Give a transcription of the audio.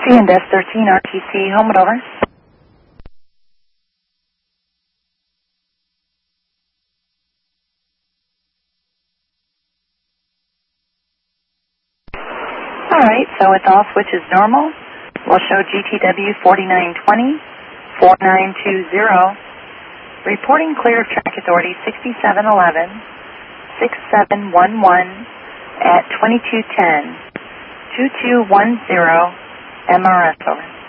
CNS 13 RTC, home and over. Alright, so it's all switches normal. We'll show GTW 4920, 4920. Reporting clear of track authority 6711, 6711 at 2210, 2210 MRS over.